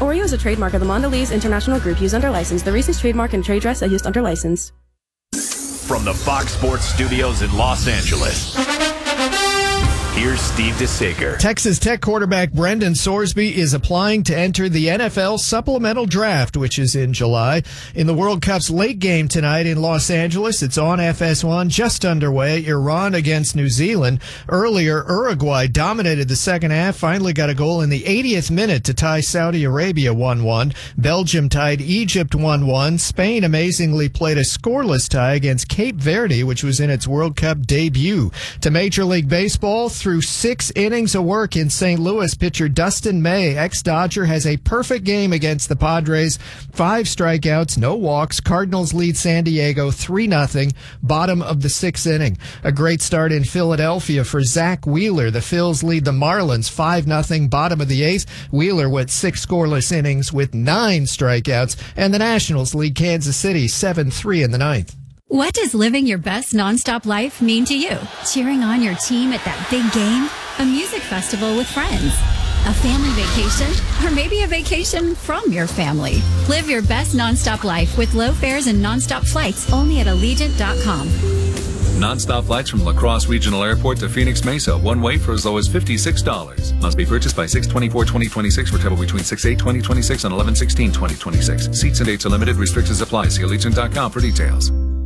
Oreo is a trademark of the Mondelez International Group used under license. The Reese's trademark and trade dress are used under license. From the Fox Sports Studios in Los Angeles, here's Steve DeSager. Texas Tech quarterback Brendan Sorsby is applying to enter the NFL supplemental draft, which is in July. In the World Cup's late game tonight in Los Angeles, it's on FS1, just underway. Iran against New Zealand. Earlier, Uruguay dominated the second half, finally got a goal in the 80th minute to tie Saudi Arabia 1-1. Belgium tied Egypt 1-1. Spain amazingly played a scoreless tie against Cape Verde, which was in its World Cup debut. To Major League Baseball, through 6 innings of work in St. Louis, pitcher Dustin May, ex-Dodger, has a perfect game against the Padres. 5 strikeouts, no walks. Cardinals lead San Diego 3-0, bottom of the 6th inning. A great start in Philadelphia for Zach Wheeler. The Phils lead the Marlins 5-0, bottom of the 8th. Wheeler went 6 scoreless innings with 9 strikeouts, and the Nationals lead Kansas City 7-3 in the 9th. What does living your best nonstop life mean to you? Cheering on your team at that big game? A music festival with friends? A family vacation? Or maybe a vacation from your family? Live your best nonstop life with low fares and nonstop flights only at Allegiant.com. Non-stop flights from La Crosse Regional Airport to Phoenix Mesa, one way for as low as $56. Must be purchased by 6/24/2026 for travel between 6/8/2026 and 11/16/2026. Seats and dates are limited. Restrictions apply. See Allegiant.com for details.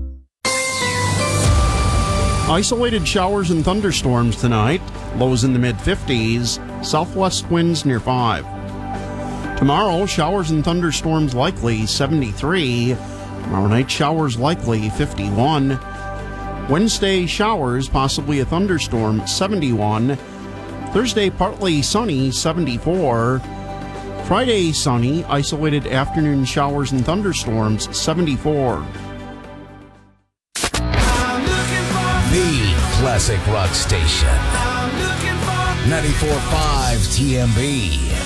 Isolated showers and thunderstorms tonight. Lows in the mid-50s. Southwest winds near 5. Tomorrow, showers and thunderstorms likely, 73. Tomorrow night, showers likely, 51. Wednesday, showers, possibly a thunderstorm, 71. Thursday, partly sunny, 74. Friday, sunny, isolated afternoon showers and thunderstorms, 74. The classic rock station. 94.5 TMB.